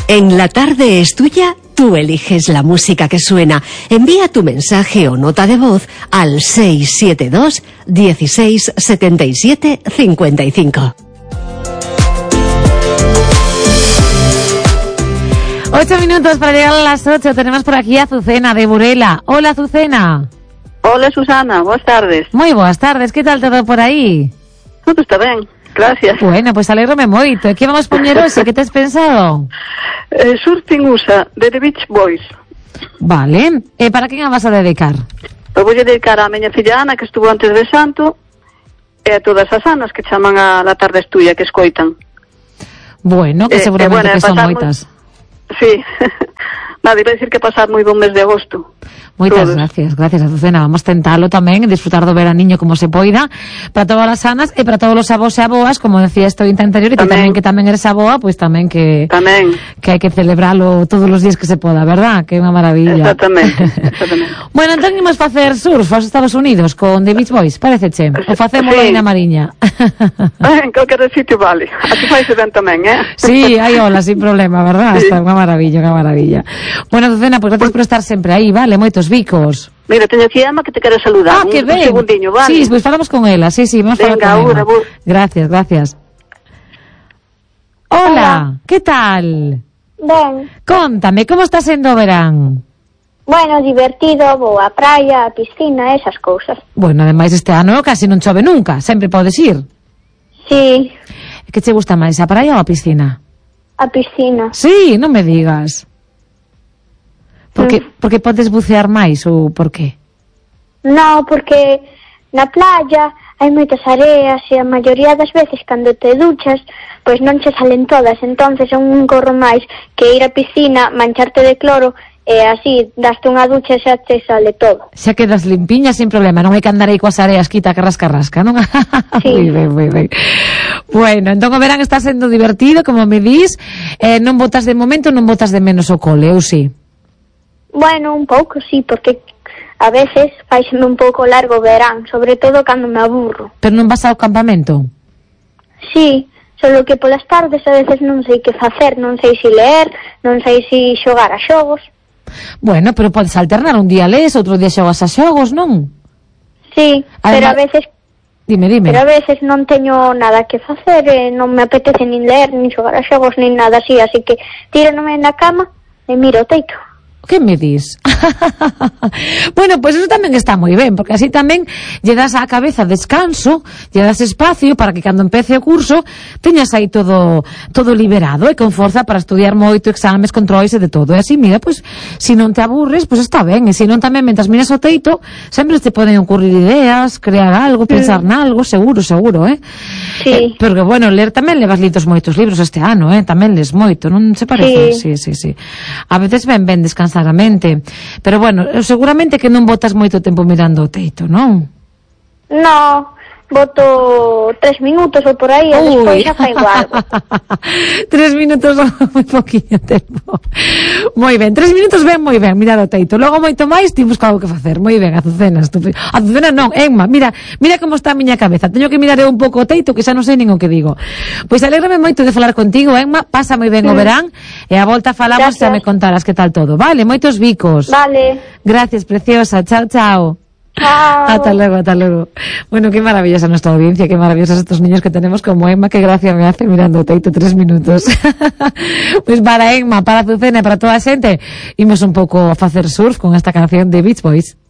En La Tarde es Tuya, tú eliges la música que suena. Envía tu mensaje o nota de voz al 672 16 77 55. 8 minutos para llegar a las 8. Tenemos por aquí a Azucena de Burela. Hola, Azucena. Hola, Susana, boas tardes. Moi boas tardes, que tal todo por aí? Todo está ben, gracias. Bueno, pois alégrome moito. E que vamos poñer hoxe? Que tes pensado? Surfing USA, de The Beach Boys. Vale. E para quen a vas a dedicar? Eu vou dedicar a miña filla Ana, que estuvo antes de Santo, e a todas as Anas que chaman a La Tarde es Tuya, que escoitan. Bueno, que seguramente que son moitas. Sí. Nada, iba a decir que pasar moi bon mes de agosto. Moitas gracias, Azucena. Vamos tentalo tamén e disfrutar do veraniño como se poida para todas as Anas e para todos os avós e aboas, como decía este ointe anterior, e que tamén eres aboa, pois tamén que hai que celebralo todos os días que se poda, verdad? Que é unha maravilla. Exactamente. Bueno, entón imos facer surf aos Estados Unidos con The Beach Boys, pareceche? O facemos aí na Mariña? En calquer sitio vale. Aquí faise ben tamén, Sí, hai ola, sin problema, verdad? Está unha maravilla, unha maravilla. Bueno, Azucena, pois gracias por estar sempre aí, vale? Moitos bicos. Mira, teño aquí a Emma que te quere saludar. Que ben. Un segundiño, vale? Sí, pois falamos con ela. Sí, vamos a falar con ela. Gracias. Hola, que tal? Ben. Contame, como está sendo o verán? Bueno, divertido, vou á praia, á piscina, esas cousas. Bueno, ademais este ano casi non chove nunca, sempre podes ir. Sí. Que che gusta máis, a praia ou a piscina? A piscina. Sí, non me digas. Porque podes bucear máis ou por qué? No, porque na playa hai moitas areas e a maioría das veces cando te duchas, pois non che salen todas, entonces é un corro máis que ir á piscina, mancharte de cloro e así daste unha ducha e xa te sale todo. Xa quedas limpiña sin problema, non hai que andar aí coas areas quita que rasca, non? Sí. Moi ben. Bueno, entón o verán está sendo divertido, como me dis, non botas de momento, non botas de menos o cole, ou si? Bueno, un pouco, sí, porque a veces faiseme un pouco largo o verán, sobre todo cando me aburro. Pero non vas ao campamento? Sí, solo que polas tardes a veces non sei que facer, non sei si leer, non sei si xogar a xogos. Bueno, pero podes alternar, un día lees, outro día xogas a xogos, non? Sí, pero a veces... Dime. Pero a veces non teño nada que facer, non me apetece nin leer, nin xogar a xogos, nin nada así, así que tíronome na cama e miro o teito. Que me dis? Bueno, pois eso tamén está moi ben, porque así tamén lle das á cabeza descanso, lle das espacio para que cando empece o curso teñas aí todo liberado e con forza para estudiar moito, exames, controis e de todo. E así, mira, pois, se non te aburres, pois está ben. E se non tamén, mentras miras o teito, sempre te poden ocurrir ideas, crear algo, pensar nalgo, seguro, Sí. Porque, bueno, ler tamén levas lidos moitos libros este ano, tamén les moito, non se parece? Sí. A veces ben descansar a mente, pero bueno, seguramente que non botas moito tempo mirando o teito, non? No, boto 3 minutos ou por aí, e despois xa fai algo. 3 minutos moi poquinho tempo. Moi ben, 3 minutos ben moi ben, mirar o teito. Logo moito máis, ti busca algo que facer. Moi ben, Azucena, estúpido. Azucena non, Emma, mira como está a miña cabeza. Teño que mirar un pouco o teito, que xa non sei nin o que digo. Pois alégrame moito de falar contigo, Emma. Pasa moi ben o verán e a volta falamos e xa me contarás que tal todo. Vale, moitos bicos. Vale. Gracias, preciosa. Chao. Chao. Hasta luego. Bueno, qué maravillosa nuestra audiencia, qué maravillosos estos niños que tenemos como Emma, qué gracia me hace mirando o teito 3 minutos. Pues para Emma, para Azucena, para toda a xente, imos un pouco a facer surf con esta canción de Beach Boys.